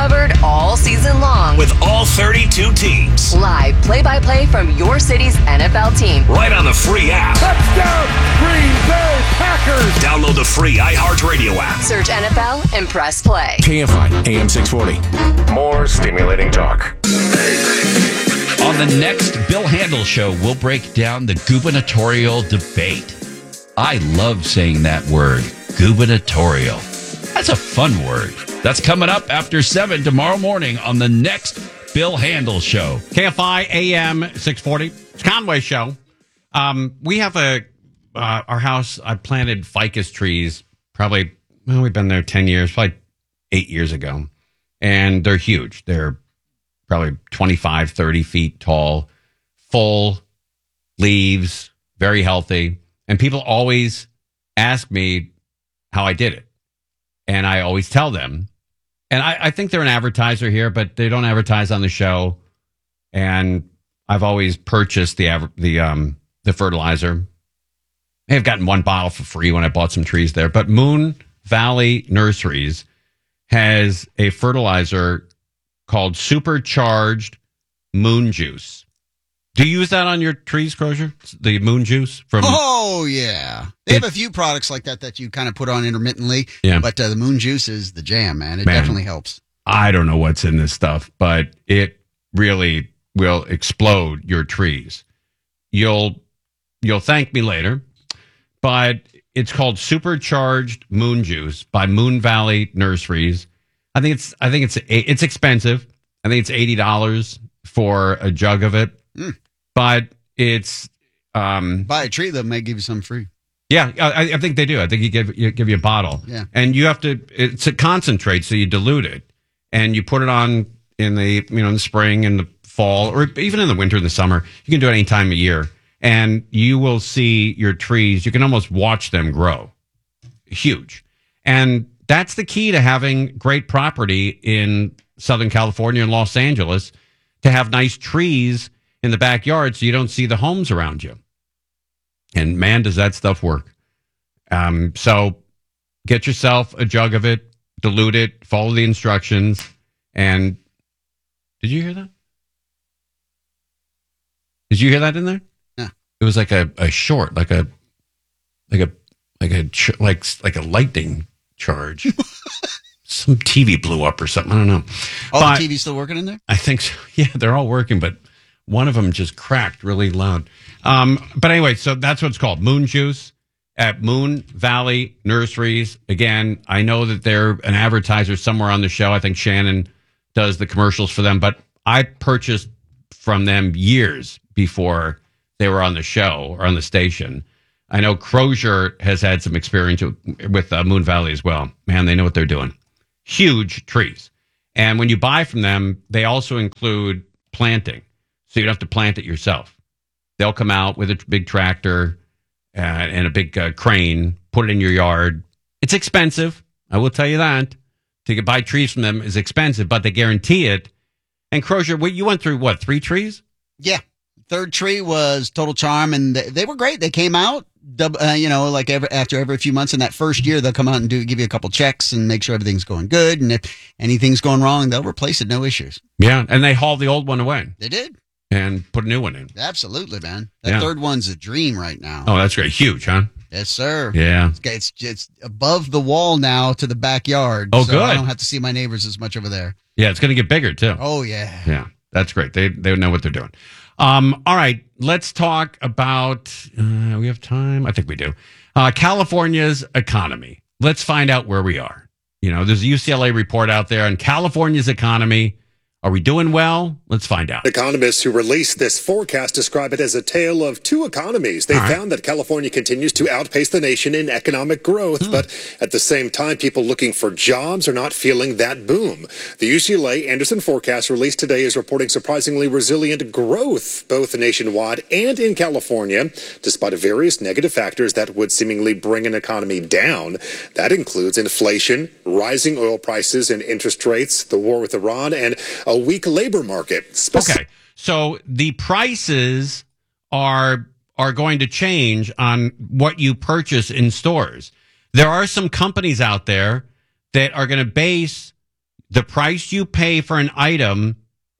covered all season long. With all 32 teams. Live play-by-play from your city's NFL team. Right on the free app. Touchdown, Green Bay Packers. Download the free iHeartRadio app. Search NFL and press play. KFI AM 640. More stimulating talk. On the next Bill Handel Show, we'll break down the gubernatorial debate. I love saying that word, gubernatorial. That's a fun word. That's coming up after 7 tomorrow morning on the next Bill Handel Show. KFI AM 640. It's Conway Show. We have our house, I planted ficus trees probably, we've been there 10 years, probably 8 years ago. And they're huge. They're probably 25, 30 feet tall, full leaves, very healthy. And people always ask me how I did it. And I always tell them. And I think they're an advertiser here, but they don't advertise on the show. And I've always purchased the fertilizer. I've gotten one bottle for free when I bought some trees there. But Moon Valley Nurseries has a fertilizer called Supercharged Moon Juice. Do you use that on your trees, Crozier? The Moon Juice from? Oh yeah, they have a few products like that you kind of put on intermittently. Yeah, but the Moon Juice is the jam, man. It definitely helps. I don't know what's in this stuff, but it really will explode your trees. You'll thank me later, but it's called Supercharged Moon Juice by Moon Valley Nurseries. I think it's expensive. I think it's $80 for a jug of it, but it's buy a tree that may give you some free. Yeah, I think they do. I think you give you a bottle, yeah, and you have to. It's a concentrate, so you dilute it, and you put it on in the in the spring and the fall, or even in the winter and the summer. You can do it any time of year, and you will see your trees. You can almost watch them grow, huge, and that's the key to having great property in Southern California and Los Angeles, to have nice trees in the backyard so you don't see the homes around you. And man, does that stuff work. So get yourself a jug of it, dilute it, follow the instructions. And did you hear that? Did you hear that in there? Yeah. It was like a short, like a lightning charge. Some TV blew up or something. I don't know. Oh, the TV's still working in there? I think so. Yeah, they're all working, but one of them just cracked really loud. But anyway, so that's what it's called. Moon Juice at Moon Valley Nurseries. Again, I know that they're an advertiser somewhere on the show. I think Shannon does the commercials for them, but I purchased from them years before they were on the show or on the station. I know Crozier has had some experience with Moon Valley as well. Man, they know what they're doing. Huge trees. And when you buy from them, they also include planting. So you don't have to plant it yourself. They'll come out with a big tractor and a big crane, put it in your yard. It's expensive. I will tell you that. To buy trees from them is expensive, but they guarantee it. And Crozier, you went through, 3 trees? Yeah. Third tree was Total Charm, and they were great. They came out, after every few months. In that first year, they'll come out and give you a couple checks and make sure everything's going good. And if anything's going wrong, they'll replace it, no issues. Yeah, and they hauled the old one away. They did. And put a new one in. Absolutely, man. That third one's a dream right now. Oh, that's great. Huge, huh? Yes, sir. Yeah. It's above the wall now to the backyard. Oh, so good. I don't have to see my neighbors as much over there. Yeah, it's going to get bigger, too. Oh, yeah. Yeah, that's great. They know what they're doing. All right, let's talk about, we have time? I think we do. California's economy. Let's find out where we are. There's a UCLA report out there on California's economy. Are we doing well? Let's find out. Economists who released this forecast describe it as a tale of two economies. They found that California continues to outpace the nation in economic growth, but at the same time, people looking for jobs are not feeling that boom. The UCLA Anderson forecast released today is reporting surprisingly resilient growth, both nationwide and in California, despite various negative factors that would seemingly bring an economy down. That includes inflation, rising oil prices and interest rates, the war with Iran, and a weak labor market. Okay, so the prices are going to change on what you purchase in stores. There are some companies out there that are going to base the price you pay for an item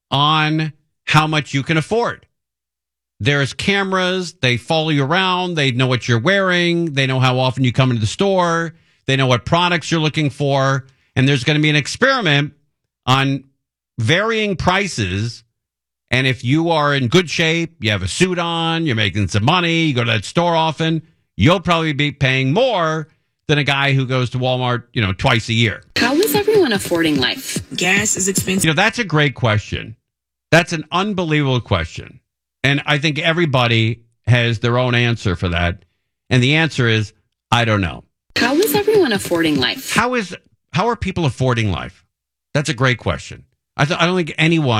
on how much you can afford. There's cameras. They follow you around. They know what you're wearing. They know how often you come into the store. They know what products you're looking for. And there's going to be an experiment on varying prices. And if you are in good shape, you have a suit on, you're making some money, you go to that store often, you'll probably be paying more than a guy who goes to Walmart, twice a year. How is everyone affording life? Gas is expensive. That's a great question. That's an unbelievable question. And I think everybody has their own answer for that. And the answer is, I don't know. How is everyone affording life? How are people affording life? That's a great question. I don't think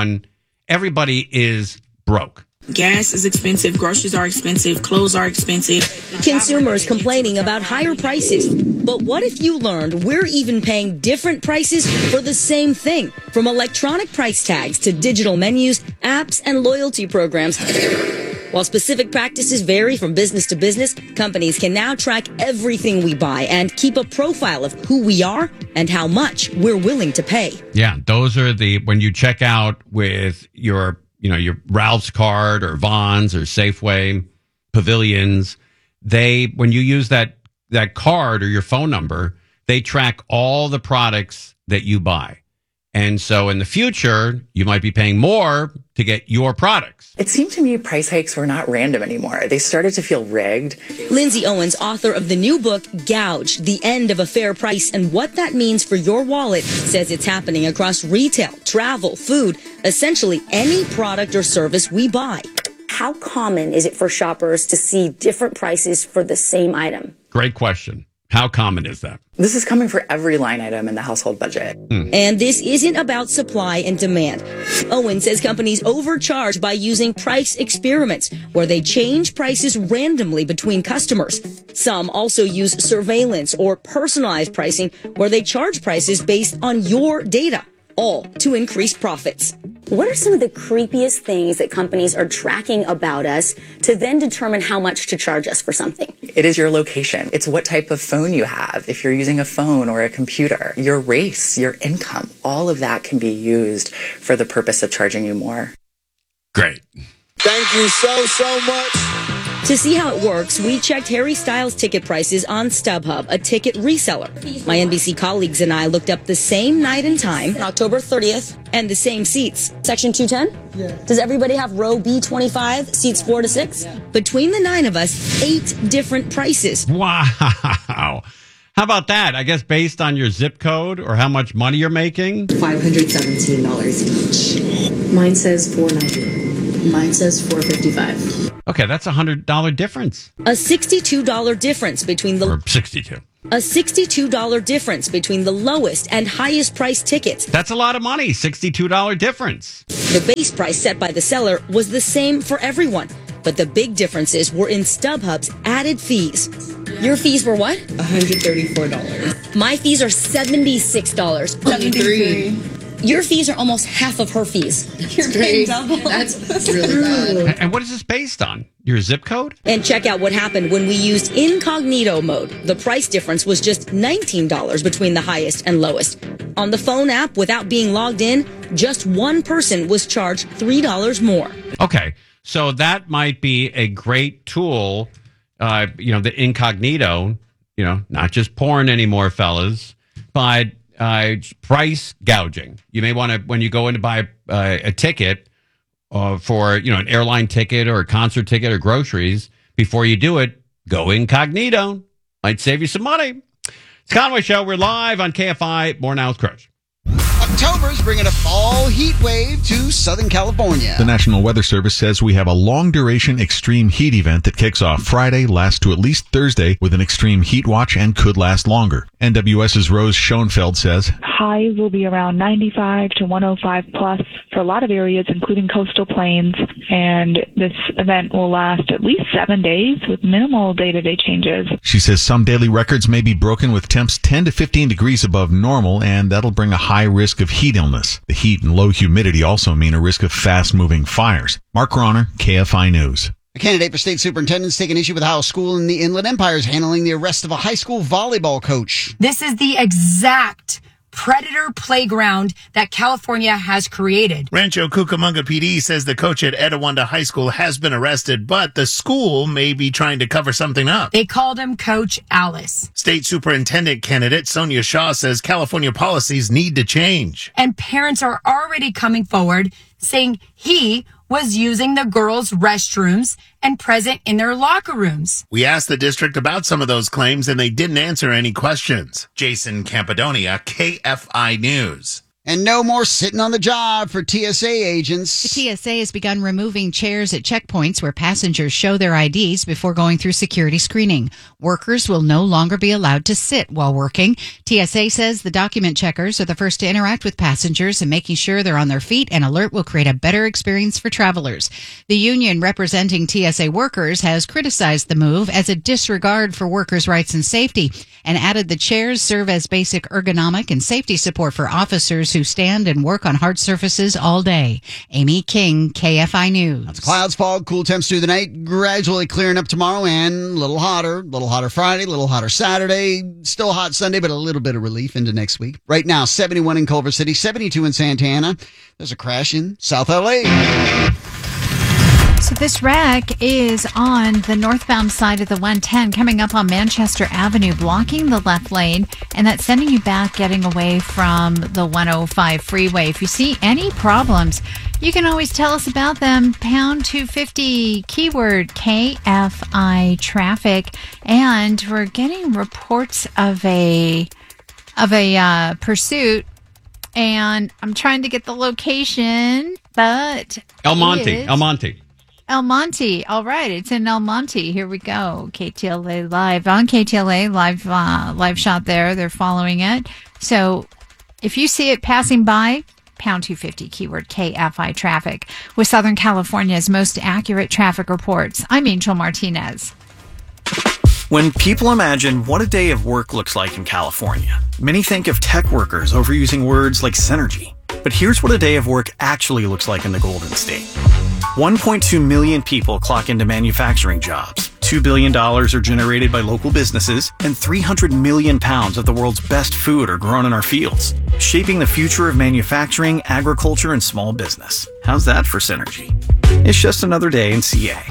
everybody is broke. Gas is expensive. Groceries are expensive. Clothes are expensive. Consumers complaining about higher prices. But what if you learned we're even paying different prices for the same thing? From electronic price tags to digital menus, apps, and loyalty programs. While specific practices vary from business to business, companies can now track everything we buy and keep a profile of who we are and how much we're willing to pay. Yeah, those are when you check out with your Ralph's card or Vons or Safeway, Pavilions, when you use that card or your phone number, they track all the products that you buy. And so in the future, you might be paying more to get your products. It seemed to me price hikes were not random anymore. They started to feel rigged. Lindsay Owens, author of the new book, Gouged, The End of a Fair Price and What That Means for Your Wallet, says it's happening across retail, travel, food, essentially any product or service we buy. How common is it for shoppers to see different prices for the same item? Great question. How common is that? This is coming for every line item in the household budget. And this isn't about supply and demand. Owen says companies overcharge by using price experiments, where they change prices randomly between customers. Some also use surveillance or personalized pricing, where they charge prices based on your data, all to increase profits. What are some of the creepiest things that companies are tracking about us to then determine how much to charge us for something? It is your location. It's what type of phone you have. If you're using a phone or a computer, your race, your income, all of that can be used for the purpose of charging you more. Great. Thank you so much. To see how it works, we checked Harry Styles ticket prices on StubHub, a ticket reseller. My NBC colleagues and I looked up the same night and time, October 30th, and the same seats. Section 210? Yeah. Does everybody have row B25, seats 4 to 6? Between the 9 of us, 8 different prices. Wow. How about that? I guess based on your zip code or how much money you're making? $517 each. Mine says $490. Mine says $455. Okay, that's $100 difference. A $62 difference between the... Or 62. A $62 difference between the lowest and highest price tickets. That's a lot of money, $62 difference. The base price set by the seller was the same for everyone, but the big differences were in StubHub's added fees. Your fees were what? $134. My fees are $76. $73. Your fees are almost half of her fees. You're paying double. That's really bad. And what is this based on? Your zip code? And check out what happened when we used incognito mode. The price difference was just $19 between the highest and lowest. On the phone app, without being logged in, just one person was charged $3 more. Okay, so that might be a great tool, the incognito, not just porn anymore, fellas, but price gouging. You may want to, when you go in to buy a ticket for, an airline ticket or a concert ticket or groceries, before you do it, go incognito. Might save you some money. It's Conway Show. We're live on KFI. More now with Crush. October's bringing a fall heat wave to Southern California. The National Weather Service says we have a long-duration extreme heat event that kicks off Friday, lasts to at least Thursday with an extreme heat watch and could last longer. NWS's Rose Schoenfeld says highs will be around 95 to 105 plus for a lot of areas, including coastal plains. And this event will last at least 7 days with minimal day-to-day changes. She says some daily records may be broken with temps 10 to 15 degrees above normal, and that'll bring a high risk of heat illness. The heat and low humidity also mean a risk of fast-moving fires. Mark Ronner, KFI News. A candidate for state superintendent's taking issue with how a school in the Inland Empire is handling the arrest of a high school volleyball coach. This is the exact predator playground that California has created. Rancho Cucamonga PD says the coach at Etiwanda High School has been arrested, but the school may be trying to cover something up. They called him Coach Alice. State Superintendent candidate Sonia Shaw says California policies need to change. And parents are already coming forward saying he was using the girls' restrooms and present in their locker rooms. We asked the district about some of those claims, and they didn't answer any questions. Jason Campadonia, KFI News. And no more sitting on the job for TSA agents. The TSA has begun removing chairs at checkpoints where passengers show their IDs before going through security screening. Workers will no longer be allowed to sit while working. TSA says the document checkers are the first to interact with passengers, and making sure they're on their feet and alert will create a better experience for travelers. The union representing TSA workers has criticized the move as a disregard for workers' rights and safety, and added the chairs serve as basic ergonomic and safety support for officers who stand and work on hard surfaces all day. Amy King, KFI News. It's clouds, fog, cool temps through the night, gradually clearing up tomorrow, and a little hotter Friday, a little hotter Saturday, still hot Sunday, but a little bit of relief into next week. Right now, 71 in Culver City, 72 in Santa Ana. There's a crash in South LA. So this wreck is on the northbound side of the 110 coming up on Manchester Avenue, blocking the left lane, and that's sending you back getting away from the 105 freeway. If you see any problems, you can always tell us about them. Pound 250, keyword KFI traffic. And we're getting reports of a pursuit, and I'm trying to get the location, but El Monte. El Monte. All right. It's in El Monte. Here we go. KTLA Live. On KTLA live shot there. They're following it. So if you see it passing by, pound 250, keyword KFI traffic, with Southern California's most accurate traffic reports. I'm Angel Martinez. When people imagine what a day of work looks like in California, many think of tech workers overusing words like synergy. But here's what a day of work actually looks like in the Golden State. 1.2 million people clock into manufacturing jobs. $2 billion are generated by local businesses, and 300 million pounds of the world's best food are grown in our fields, shaping the future of manufacturing, agriculture, and small business. How's that for synergy? It's just another day in CA.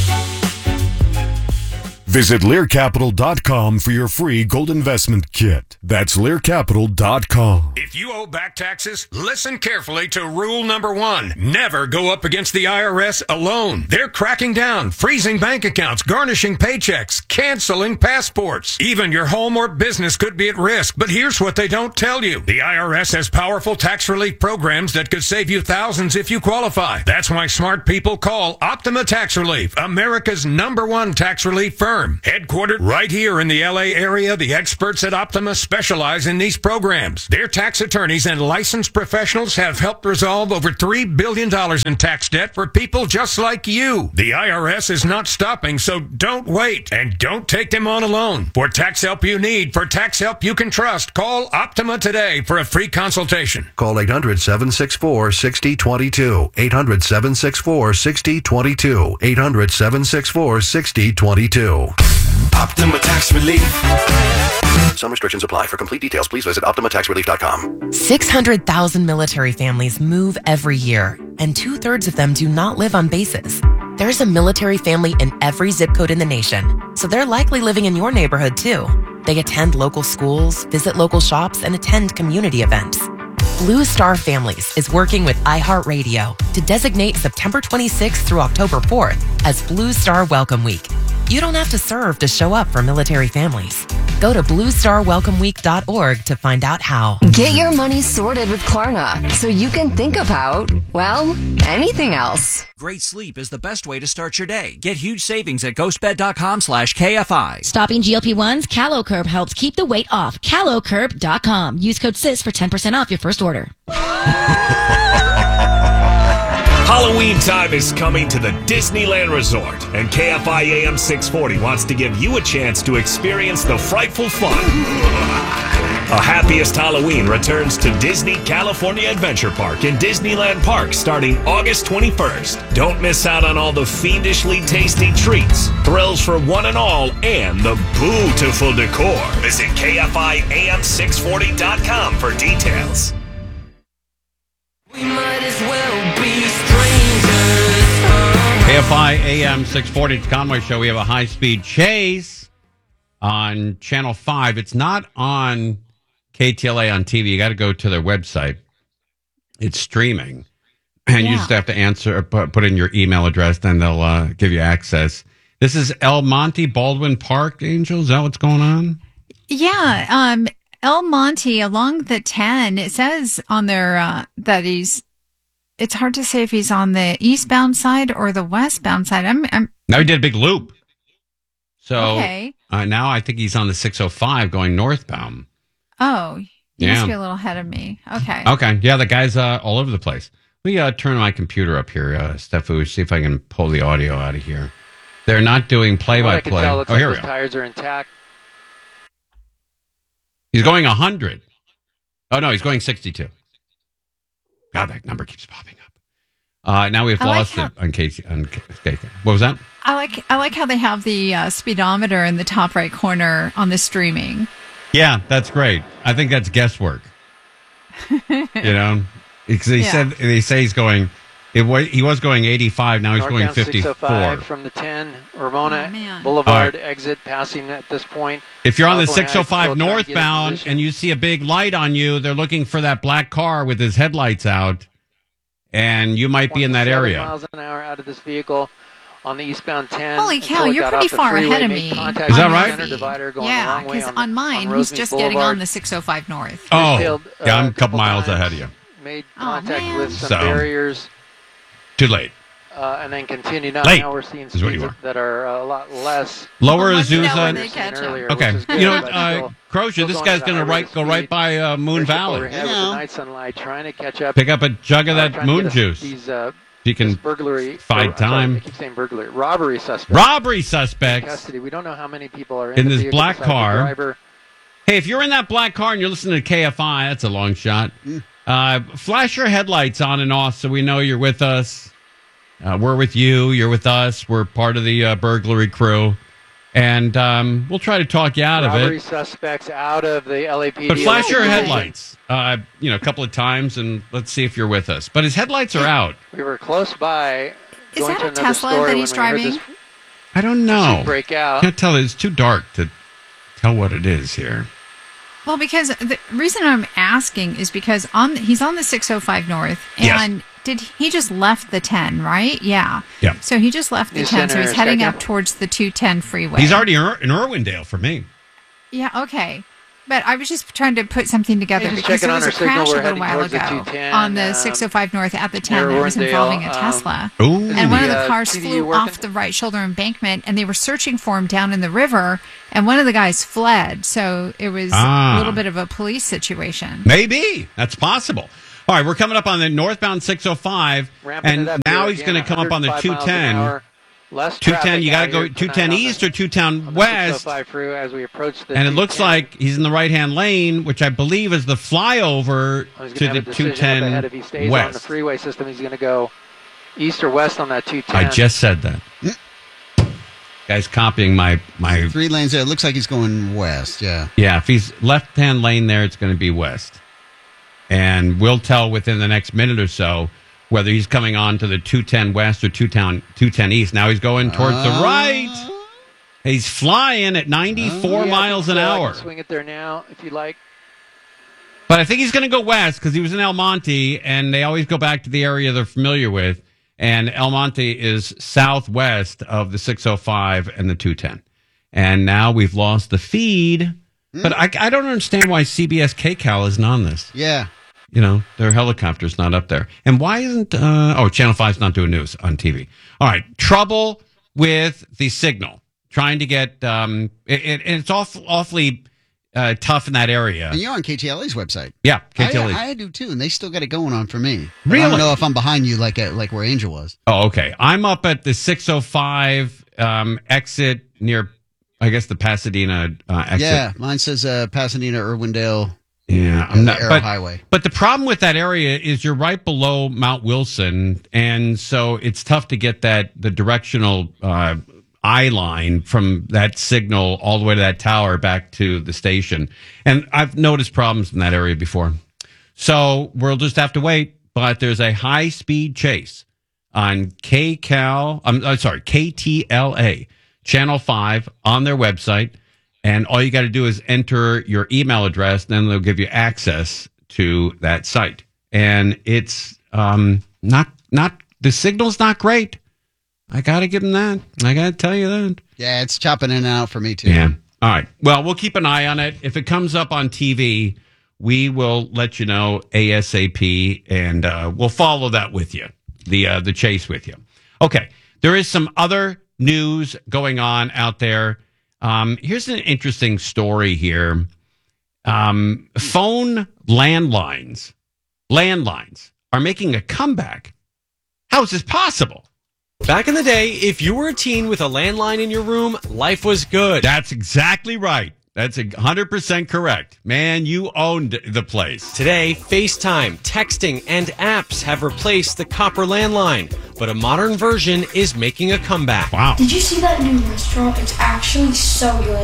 Visit LearCapital.com for your free gold investment kit. That's LearCapital.com. If you owe back taxes, listen carefully to rule number 1. Never go up against the IRS alone. They're cracking down, freezing bank accounts, garnishing paychecks, canceling passports. Even your home or business could be at risk. But here's what they don't tell you. The IRS has powerful tax relief programs that could save you thousands if you qualify. That's why smart people call Optima Tax Relief, America's #1 tax relief firm. Headquartered right here in the LA area, the experts at Optima specialize in these programs. Their tax attorneys and licensed professionals have helped resolve over $3 billion in tax debt for people just like you. The IRS is not stopping, so don't wait. And don't take them on alone. For tax help you need, for tax help you can trust, call Optima today for a free consultation. Call 800-764-6022. 800-764-6022. 800-764-6022. Optima Tax Relief. Some restrictions apply. For complete details, please visit OptimaTaxRelief.com. 600,000 military families move every year, and 2/3 of them do not live on bases. There's a military family in every zip code in the nation, so they're likely living in your neighborhood too. They attend local schools, visit local shops, and attend community events. Blue Star Families is working with iHeartRadio to designate September 26th through October 4th as Blue Star Welcome Week. You don't have to serve to show up for military families. Go to bluestarwelcomeweek.org to find out how. Get your money sorted with Klarna so you can think about, well, anything else. Great sleep is the best way to start your day. Get huge savings at ghostbed.com/KFI. Stopping GLP-1s, CaloCurb helps keep the weight off. CaloCurb.com. Use code SIS for 10% off your first order. Halloween time is coming to the Disneyland Resort, and KFI AM 640 wants to give you a chance to experience the frightful fun A Happiest Halloween returns to Disney California Adventure Park in Disneyland Park starting August 21st. Don't miss out on all the fiendishly tasty treats, thrills for one and all, and the beautiful decor. Visit KFIAM640.com for details. We might as well be strangers. KFI AM 640, it's Conway Show. We have a high-speed chase on Channel 5. It's not on KTLA on TV. You got to go to their website. It's streaming. And you just have to put in your email address, then they'll give you access. This is El Monte Baldwin Park, Angel. Is that what's going on? Yeah. El Monte along the 10, it says on there that it's hard to say if he's on the eastbound side or the westbound side. Now he did a big loop. So okay. Now I think he's on the 605 going northbound. Oh, you must be a little ahead of me. Okay. Okay. Yeah, the guy's all over the place. Let me turn my computer up here, Steffu, see if I can pull the audio out of here. They're not doing play-by-play. Oh, here we go. go. Tires are intact. He's going 100. Oh, no, he's going 62. God, that number keeps popping up. Now we've lost it on Casey. What was that? I like how they have the speedometer in the top right corner on the streaming. Yeah, that's great. I think that's guesswork. You know, they say he's going. He was going 85. Now he's going 54. 605 from the 10 Ramona Boulevard exit, passing at this point. If you're on the 605 northbound and you see a big light on you, they're looking for that black car with his headlights out, and you might be in that area. Miles an hour out of this vehicle on the eastbound 10. Holy cow, you're pretty far ahead of me. Is that right? Yeah, because on mine, he's just getting on the 605 north. Oh, yeah, I'm a couple miles ahead of you. Made contact with some barriers. Too late. And then continued on. Late. Now we're seeing speeds that are a lot less. Lower Azusa. Okay. You know, Crozier, this guy's going to go right by Moon Valley. With the night sunlight, trying to catch up. Pick up a jug of that moon juice. You can find time. I keep saying burglary. Robbery suspects. Robbery suspects. In custody. We don't know how many people are in this the black car. Driver. Hey, if you're in that black car and you're listening to KFI, that's a long shot. Flash your headlights on and off so we know you're with us. We're with you. You're with us. We're part of the burglary crew. And we'll try to talk you out of it. Robbery suspects out of the LAPD. But flash your headlights, a couple of times, and let's see if you're with us. But his headlights are out. We were close by. Is that a Tesla that he's driving? I don't know. Break out. Can't tell. It's too dark to tell what it is here. Well, because the reason I'm asking is because he's on the 605 north, and he just left the 10, right? Yeah. Yeah. So he just left the 10, so he's heading up towards the 210 freeway. He's already in Irwindale for me. Yeah, okay. But I was just trying to put something together because there was a crash a little while ago on the 605 north at the 10 that was involving a Tesla. And one of the cars flew off the right shoulder embankment, and they were searching for him down in the river, and one of the guys fled. So it was a little bit of a police situation. Maybe. That's possible. All right, we're coming up on the northbound 605, and now he's going to come up on the 210. 210, you got to go 210 east or 210 west. As we approach the and it looks like he's in the right-hand lane, which I believe is the flyover to the 210 if he stays west. On the freeway system, he's going to go east or west on that 210. I just said that. Guy's copying my 3 lanes there. It looks like he's going west, yeah. Yeah, if he's left-hand lane there, it's going to be west. And we'll tell within the next minute or so whether he's coming on to the 210 west or 210 east. Now he's going towards the right. He's flying at 94 miles an hour. I can swing it there now if you like. But I think he's going to go west because he was in El Monte, and they always go back to the area they're familiar with. And El Monte is southwest of the 605 and the 210. And now we've lost the feed. But I don't understand why CBS KCAL isn't on this. Yeah. You know, their helicopter's not up there. And why isn't, Channel 5's not doing news on TV. All right. Trouble with the signal. Trying to get, it's awfully tough in that area. And you're on KTLA's website. Yeah, KTLA. I do too, and they still got it going on for me. Really? I don't know if I'm behind you like where Angel was. Oh, okay. I'm up at the 605 exit near, I guess, the Pasadena exit. Yeah, mine says Pasadena, Irwindale. Yeah, I'm not. Arrow Highway. But the problem with that area is you're right below Mount Wilson, and so it's tough to get the directional eye line from that signal all the way to that tower back to the station. And I've noticed problems in that area before. So we'll just have to wait. But there's a high-speed chase on KTLA, Channel 5, on their website. And all you got to do is enter your email address, then they'll give you access to that site. And it's the signal's not great. I got to give them that. I got to tell you that. Yeah, it's chopping in and out for me, too. Yeah. All right. Well, we'll keep an eye on it. If it comes up on TV, we will let you know ASAP, and we'll follow that with you, the chase with you. Okay. There is some other news going on out there. Here's an interesting story here. Phone landlines are making a comeback. How is this possible? Back in the day, if you were a teen with a landline in your room, life was good. That's exactly right. That's 100% correct. Man, you owned the place. Today, FaceTime, texting, and apps have replaced the copper landline, but a modern version is making a comeback. Wow. Did you see that new restaurant? It's actually so good.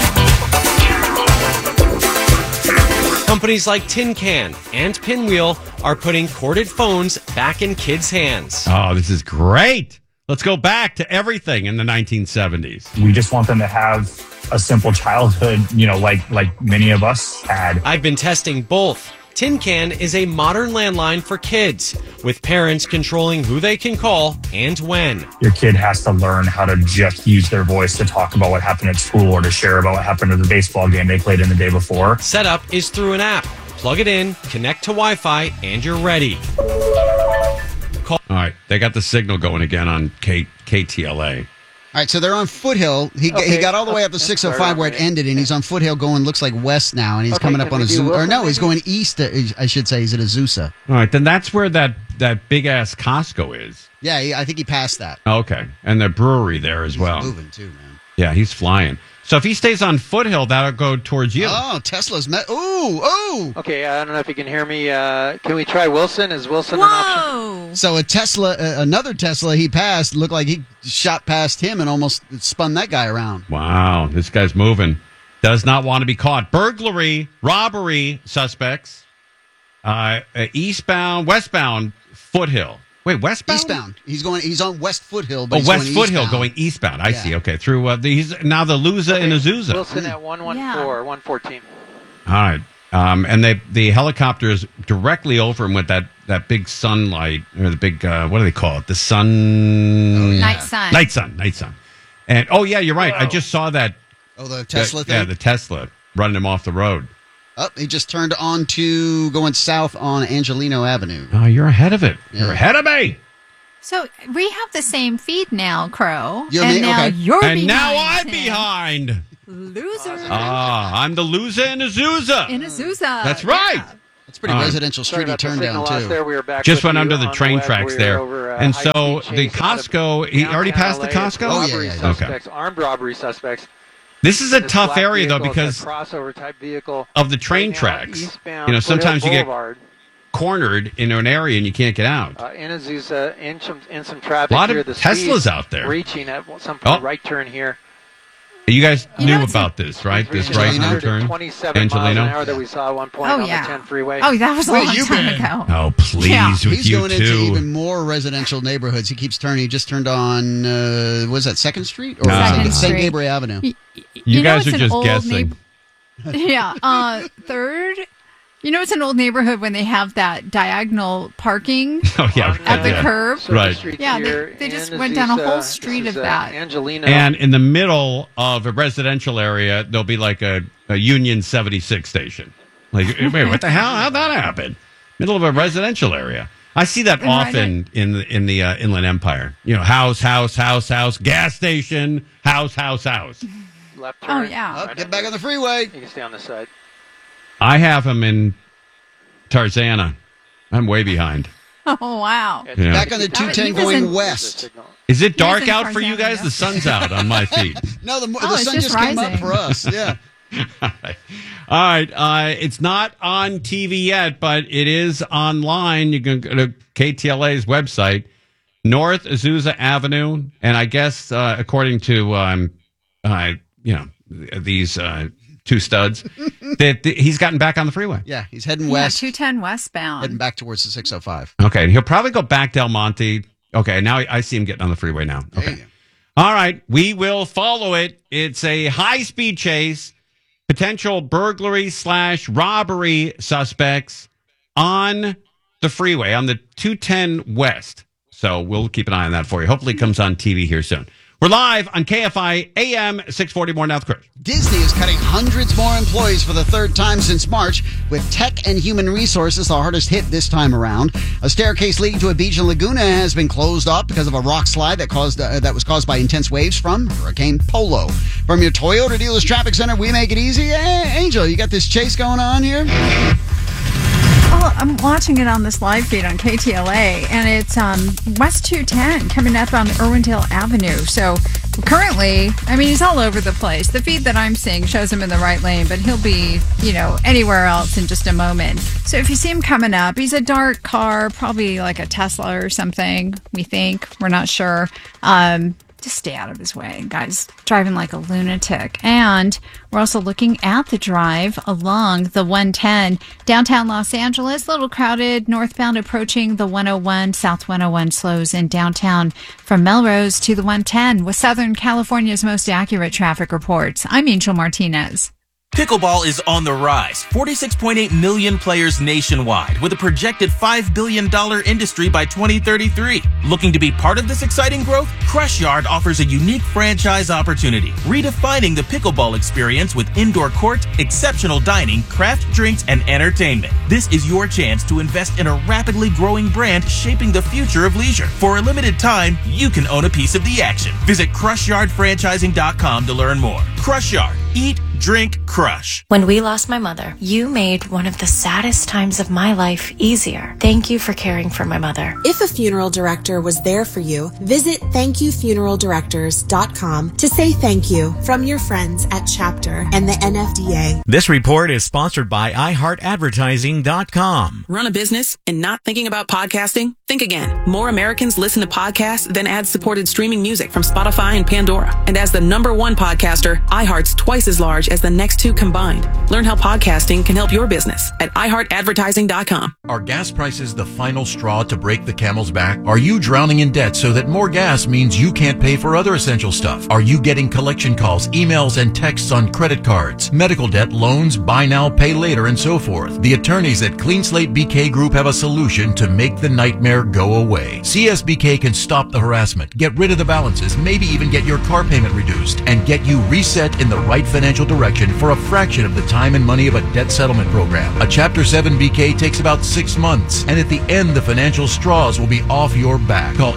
Companies like Tin Can and Pinwheel are putting corded phones back in kids' hands. Oh, this is great. Let's go back to everything in the 1970s. We just want them to have a simple childhood, like many of us had. I've been testing both. Tin Can is a modern landline for kids, with parents controlling who they can call and when. Your kid has to learn how to just use their voice to talk about what happened at school or to share about what happened at the baseball game they played in the day before. Setup is through an app. Plug it in, connect to Wi-Fi, and you're ready. All right, they got the signal going again on KTLA. All right, so they're on Foothill. He got all the way up to 605 where it ended, and he's on Foothill going, looks like west now, and he's coming up on Azusa. Or no, he's going east, I should say. He's at Azusa. All right, then that's where that big-ass Costco is. Yeah, I think he passed that. Okay, and the brewery there as well. He's moving, too, man. Yeah, he's flying. So if he stays on Foothill, that'll go towards you. Oh, Tesla's met. Ooh. Okay, I don't know if you can hear me. Can we try Wilson? Is Wilson an option? So a Tesla, another Tesla he passed, looked like he shot past him and almost spun that guy around. Wow, this guy's moving. Does not want to be caught. Burglary, robbery suspects. Westbound Foothill. Wait, westbound? Eastbound. He's on West Foothill. But West Foothill going eastbound. I see. Okay, through he's now the Lusa in Azusa. Wilson at 114. All right. And the helicopter is directly over him with that big sunlight, or the big, what do they call it? The sun... Night sun. Night sun. And, yeah, you're right. I just saw that. Oh, the Tesla thing? Yeah, the Tesla running him off the road. Oh, he just turned on to going south on Angelino Avenue. Oh, you're ahead of it. Yeah. You're ahead of me. So we have the same feed now, Crow. And now you're behind. And now I'm behind. Loser. I'm the loser in Azusa. In Azusa. That's right. Yeah. It's pretty residential street he turned down, too. There, we were back just went you under the train tracks there. Over, and so the Costco, he already passed the Costco? Oh, yeah. Okay. Armed robbery suspects. This is a tough area, though, because crossover type vehicle of the train tracks. Sometimes you get cornered in an area and you can't get out. In Azusa, in some traffic. A lot here, of Teslas out there. Reaching at some point, right turn here. You guys knew about this, right? This right-hand turn? 27 miles an hour that we saw at one point on the 10 freeway. Oh, that was a long time ago. Oh, please, with He's you going too. into even more residential neighborhoods. He keeps turning. He just turned on, was that 2nd Street? Or St. Gabriel Avenue? You guys are just guessing. Yeah. 3rd. It's an old neighborhood when they have that diagonal parking at the curb. Right. Yeah, they just went down a whole street of that. Angelino. And in the middle of a residential area, there'll be like a Union 76 station. Like, wait, what the hell? How'd that happen? Middle of a residential area. I see that often in the Inland Empire. House, gas station, house. Left turn. Oh, yeah. Get back on the freeway. You can stay on this side. I have him in Tarzana. I'm way behind. Oh, wow. Yeah. Back on the 210 going west. Is it dark out for you guys? The sun's out on my feed. No, the sun just came up for us. Yeah. All right. It's not on TV yet, but it is online. You can go to KTLA's website, North Azusa Avenue. And I guess, according to, these two studs, that he's gotten back on the freeway. Yeah, he's heading west. 210 westbound. Heading back towards the 605. Okay. He'll probably go back Del Monte. Okay. Now I see him getting on the freeway now. Okay. All right. We will follow it. It's a high-speed chase. Potential burglary/robbery suspects on the freeway, on the 210 West. So we'll keep an eye on that for you. Hopefully it comes on TV here soon. We're live on KFI AM 640 more now. Chris. Disney is cutting hundreds more employees for the third time since March, with tech and human resources the hardest hit this time around. A staircase leading to a beach in Laguna has been closed off because of a rock slide that was caused by intense waves from Hurricane Polo. From your Toyota dealer's traffic center, we make it easy. Hey, Angel, you got this chase going on here? Well, I'm watching it on this live feed on KTLA, and it's West 210 coming up on Irwindale Avenue. So currently, he's all over the place. The feed that I'm seeing shows him in the right lane, but he'll be, anywhere else in just a moment. So if you see him coming up, he's a dark car, probably like a Tesla or something, we think. We're not sure. Just stay out of his way. Guy's driving like a lunatic. And we're also looking at the drive along the 110. Downtown Los Angeles, a little crowded. Northbound approaching the 101. South 101 slows in downtown from Melrose to the 110 with Southern California's most accurate traffic reports. I'm Angel Martinez. Pickleball is on the rise. 46.8 million players nationwide with a projected $5 billion industry by 2033. Looking to be part of this exciting growth? Crush Yard offers a unique franchise opportunity, redefining the pickleball experience with indoor court, exceptional dining, craft drinks, and entertainment. This is your chance to invest in a rapidly growing brand shaping the future of leisure. For a limited time, you can own a piece of the action. Visit CrushYardFranchising.com to learn more. Crush Yard. Eat, drink, crush. When we lost my mother, you made one of the saddest times of my life easier. Thank you for caring for my mother. If a funeral director was there for you, visit thankyoufuneraldirectors.com to say thank you from your friends at Chapter and the NFDA. This report is sponsored by iHeartAdvertising.com. Run a business and not thinking about podcasting? Think again. More Americans listen to podcasts than ad-supported streaming music from Spotify and Pandora. And as the #1 podcaster, iHeart's twice as large as the next two combined. Learn how podcasting can help your business at iHeartAdvertising.com. Are gas prices the final straw to break the camel's back? Are you drowning in debt so that more gas means you can't pay for other essential stuff? Are you getting collection calls, emails, and texts on credit cards, medical debt, loans, buy now, pay later, and so forth? The attorneys at Clean Slate BK Group have a solution to make the nightmare go away. CSBK can stop the harassment, get rid of the balances, maybe even get your car payment reduced, and get you reset in the right financial direction for a fraction of the time and money of a debt settlement program. A Chapter 7 BK takes about 6 months, and at the end, the financial straws will be off your back. Call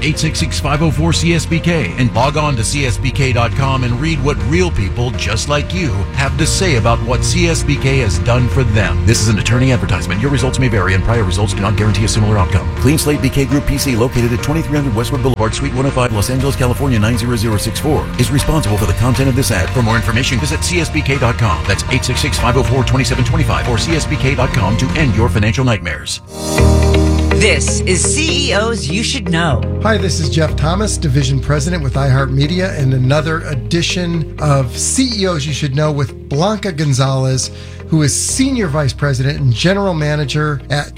866-504-CSBK and log on to CSBK.com and read what real people just like you have to say about what CSBK has done for them. This is an attorney advertisement. Your results may vary, and prior results do not guarantee a similar outcome. Clean Slate BK Group PC, located at 2300 Westwood Boulevard, Suite 105, Los Angeles, California 90064, is responsible for the content of this ad. For more information, visit CSBK.com. That's 866-504-2725 or CSBK.com to end your financial nightmares. This is CEOs You Should Know. Hi, this is Jeff Thomas, Division President with iHeartMedia, and another edition of CEOs You Should Know with Blanca Gonzalez, who is Senior Vice President and General Manager at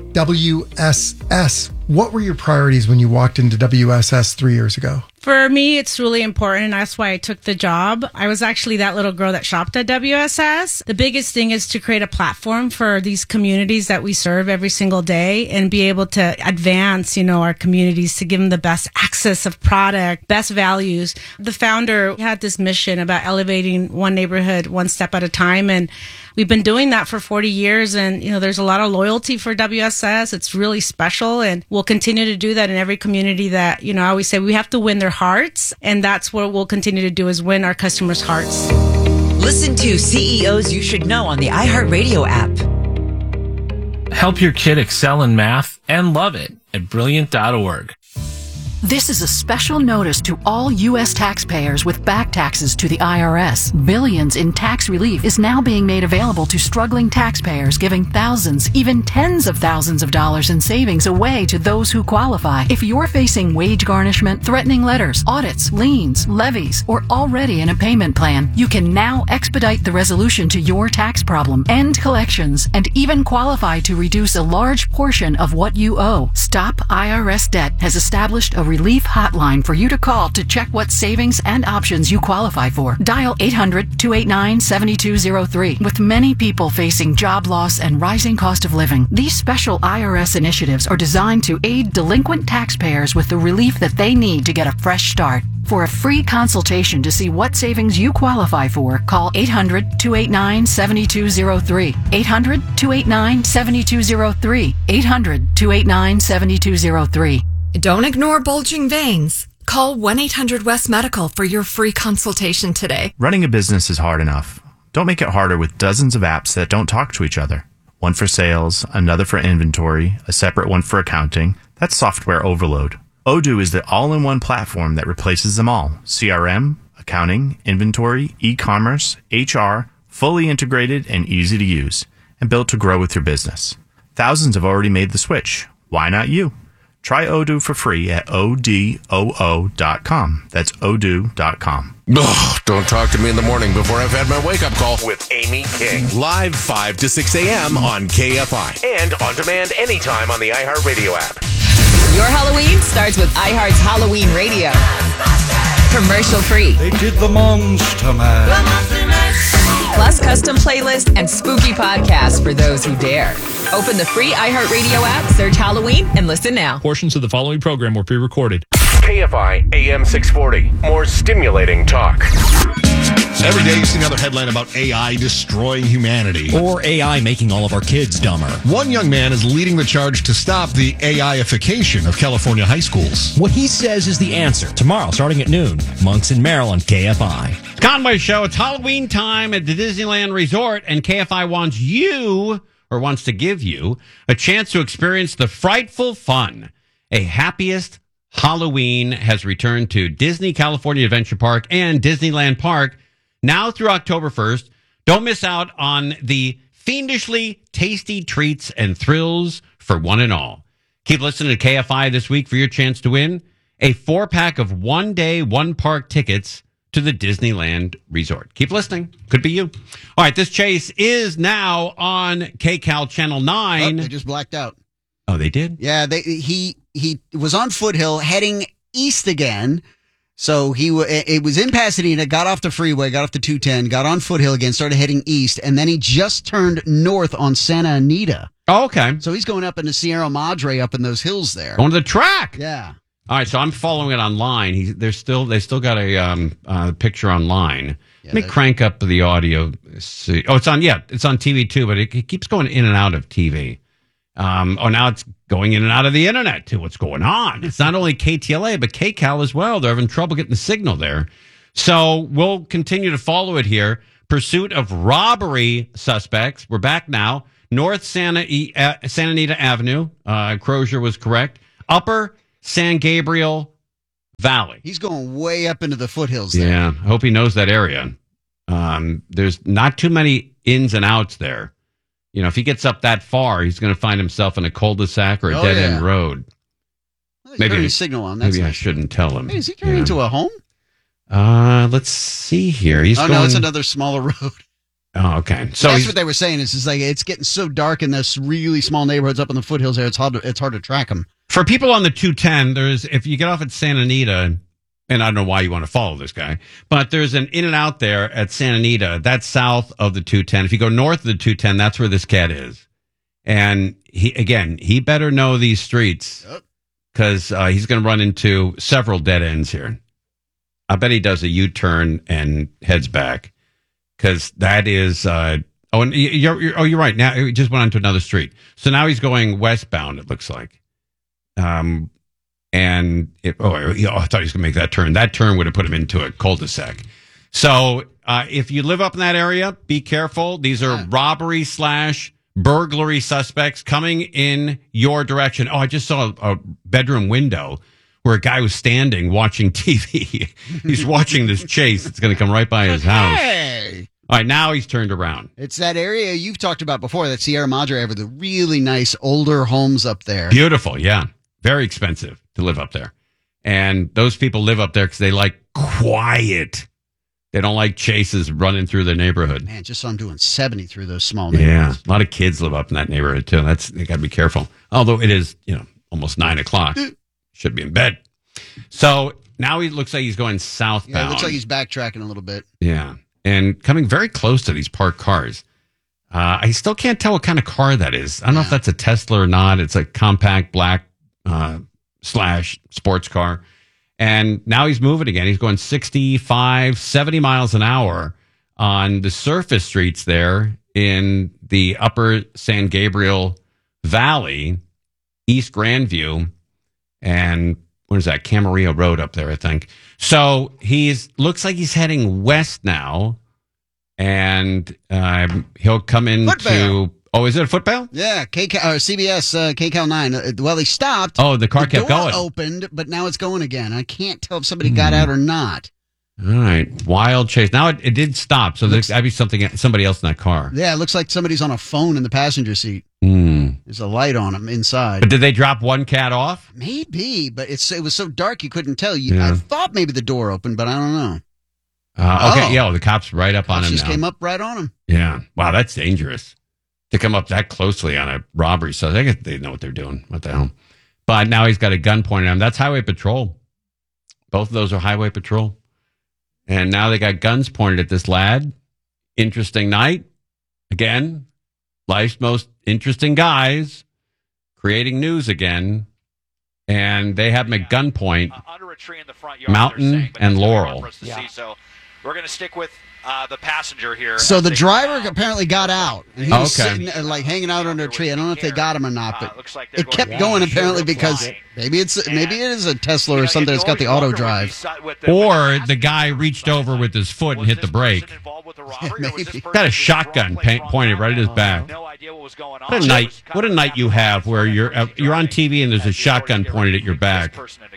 WSS. What were your priorities when you walked into WSS 3 years ago? For me, it's really important, and that's why I took the job. I was actually that little girl that shopped at WSS. The biggest thing is to create a platform for these communities that we serve every single day and be able to advance, our communities to give them the best access of product, best values. The founder had this mission about elevating one neighborhood one step at a time, and we've been doing that for 40 years, and, there's a lot of loyalty for WSS. It's really special, and we'll continue to do that in every community that, I always say we have to win their hearts, and that's what we'll continue to do, is win our customers' hearts. Listen to CEOs You Should Know on the iHeartRadio app. Help your kid excel in math and love it at Brilliant.org. This is a special notice to all U.S. taxpayers with back taxes to the IRS. Billions in tax relief is now being made available to struggling taxpayers, giving thousands, even tens of thousands of dollars in savings away to those who qualify. If you're facing wage garnishment, threatening letters, audits, liens, levies, or already in a payment plan, you can now expedite the resolution to your tax problem, end collections, and even qualify to reduce a large portion of what you owe. Stop IRS Debt has established a relief hotline for you to call to check what savings and options you qualify for. Dial 800-289-7203. With many people facing job loss and rising cost of living, these special IRS initiatives are designed to aid delinquent taxpayers with the relief that they need to get a fresh start. For a free consultation to see what savings you qualify for, call 800-289-7203. 800-289-7203. 800-289-7203. Don't ignore bulging veins. Call 1-800-WEST Medical for your free consultation today. Running a business is hard enough. Don't make it harder with dozens of apps that don't talk to each other. One for sales, another for inventory, a separate one for accounting. That's software overload. Odoo is the all-in-one platform that replaces them all. CRM, accounting, inventory, e-commerce, HR, fully integrated and easy to use, and built to grow with your business. Thousands have already made the switch. Why not you? Try Odoo for free at odoo.com. That's odoo.com. Ugh, don't talk to me in the morning before I've had my wake-up call with Amy King. Live 5 to 6 a.m. on KFI. And on demand anytime on the iHeartRadio app. Your Halloween starts with iHeart's Halloween Radio. Commercial free. They did the Monster Mash. Plus custom playlist and spooky podcasts for those who dare. Open the free iHeartRadio app, search Halloween, and listen now. Portions of the following program were pre-recorded. KFI AM 640. More stimulating talk. Every day you see another headline about AI destroying humanity. Or AI making all of our kids dumber. One young man is leading the charge to stop the AI-ification of California high schools. What he says is the answer. Tomorrow, starting at noon, Monks in Maryland, KFI. Conway Show. It's Halloween time at the Disneyland Resort, and KFI wants to give you a chance to experience the frightful fun. A happiest Halloween has returned to Disney California Adventure Park and Disneyland Park now through October 1st. Don't miss out on the fiendishly tasty treats and thrills for one and all. Keep listening to KFI this week for your chance to win a 4-pack of one-day, one-park tickets to the Disneyland Resort. Keep listening. Could be you. All right, this chase is now on KCAL Channel 9. Oh, they just blacked out. Oh, they did? Yeah, he was on Foothill heading east again. So it was in Pasadena, got off the freeway, got off the 210, got on Foothill again, started heading east, and then he just turned north on Santa Anita. Oh, okay. So he's going up into Sierra Madre, up in those hills there. On the track. Yeah. All right, so I'm following it online. They still got a picture online. Yeah, Let me crank up the audio. See. Oh, it's on TV too, but it keeps going in and out of TV. Now it's going in and out of the internet too. What's going on? It's not only KTLA, but KCAL as well. They're having trouble getting the signal there. So we'll continue to follow it here. Pursuit of robbery suspects. We're back now. North Santa Anita Avenue. Crozier was correct. Upper San Gabriel Valley. He's going way up into the foothills there. Yeah, I hope he knows that area. There's not too many ins and outs there. You know, if he gets up that far, he's going to find himself in a cul-de-sac or a dead-end road. Well, maybe signal on that. Maybe I shouldn't tell him. Hey, is he turning into a home? Let's see here. No, it's another smaller road. Oh, okay. So that's what they were saying. Is like it's getting so dark in this really small neighborhoods up in the foothills there. It's hard to track them. For people on the 210, if you get off at Santa Anita, and I don't know why you want to follow this guy, but there's an in and out there at Santa Anita. That's south of the 210. If you go north of the 210, that's where this cat is. And he better know these streets because he's going to run into several dead ends here. I bet he does a U-turn and heads back because that is. You're right. Now he just went onto another street, so now he's going westbound. It looks like. I thought he was going to make that turn. That turn would have put him into a cul-de-sac. So if you live up in that area, be careful. These are robbery/burglary suspects coming in your direction. Oh, I just saw a bedroom window where a guy was standing watching TV. He's watching this chase. It's going to come right by his house. Hey. All right, now he's turned around. It's that area you've talked about before, that Sierra Madre area, the really nice older homes up there. Beautiful, yeah. Very expensive to live up there. And those people live up there because they like quiet. They don't like chases running through their neighborhood. Man, just saw him doing 70 through those small neighborhoods. Yeah, a lot of kids live up in that neighborhood too. They got to be careful. Although it is, almost 9:00. Should be in bed. So now he looks like he's going southbound. Yeah, it looks like he's backtracking a little bit. Yeah, and coming very close to these parked cars. I still can't tell what kind of car that is. I don't know if that's a Tesla or not. It's a compact black / sports car. And now he's moving again. He's going 65, 70 miles an hour on the surface streets there in the upper San Gabriel Valley, East Grandview, and what is that? Camarillo Road up there, I think. So looks like he's heading west now, and he'll come into... Oh, is it a football? Yeah, CBS KCAL 9. Well, he stopped. Oh, the car kept going. The door opened, but now it's going again. I can't tell if somebody got out or not. All right, wild chase. Now it did stop, so there's got to be somebody else in that car. Yeah, it looks like somebody's on a phone in the passenger seat. There's a light on him inside. But did they drop one cat off? Maybe, but it was so dark you couldn't tell. I thought maybe the door opened, but I don't know. Okay, the cop's right up on him just now. came up right on him. Yeah, wow, that's dangerous. To come up that closely on a robbery. So I guess they know what they're doing. What the hell? But now he's got a gun pointed at him. That's Highway Patrol. Both of those are Highway Patrol. And now they got guns pointed at this lad. Interesting night. Again, life's most interesting guys creating news again. And they have him at gunpoint. Under a tree in the front yard, Mountain and Laurel. So we're going to stick with the passenger here. So the driver apparently got out. And he was sitting, hanging out under a tree. I don't know if they got him or not, but it kept going apparently because maybe it is a Tesla or something that's got the auto drive. Or the guy reached over with his foot and hit the brake. Maybe. Got a shotgun pointed right at his back. What a night you have where you're on TV and there's a shotgun pointed at your back.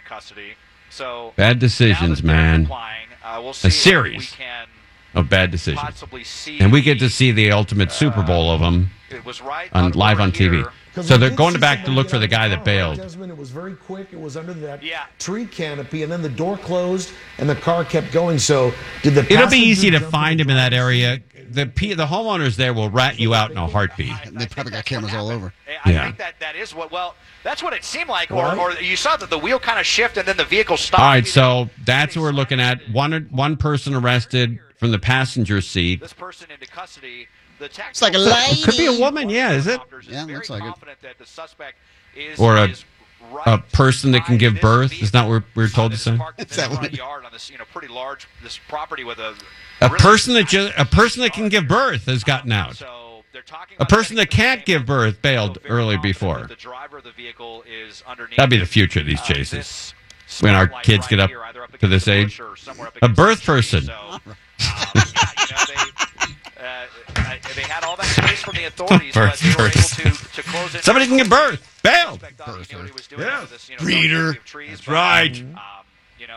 Bad decisions, man. A series of bad decisions. And we get to see the ultimate Super Bowl of them live on TV. So they're going back to look for the guy that bailed. It was very quick. It was under that tree canopy, and then the door closed, and the car kept going. So it'll be easy to find him in that area. The homeowners there will rat you out in a heartbeat. They probably got cameras all over. I think that is that's what it seemed like. Or you saw that the wheel kind of shifted, and then the vehicle stopped. All right, so that's what we're looking at. One person arrested from the passenger seat. This person into custody. It's like a lady. It could be a woman, is it? Yeah, looks like it. Or a person that can give birth. Is not what we're told to say? It's that one. Yard on this, pretty large this property with a person that can give birth has gotten out. A person that can't give birth bailed early before. The driver of the vehicle is underneath. That'd be the future of these chases. When our kids get up to this age, a birth person. They had all that space from the authorities, but they were able to close it. Somebody can give birth. Bailed. He knew what he was doing. Yeah. This, Breeder. Trees, That's right.